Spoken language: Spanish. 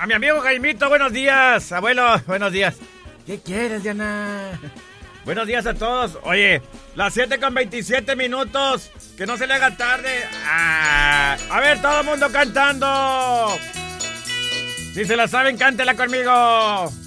A mi amigo Jaimito, buenos días. Abuelo, buenos días. ¿Qué quieres, Diana? Buenos días a todos. Oye, las 7:27 minutos. Que no se le haga tarde. A ver, todo el mundo cantando. Si se la saben, cántela conmigo.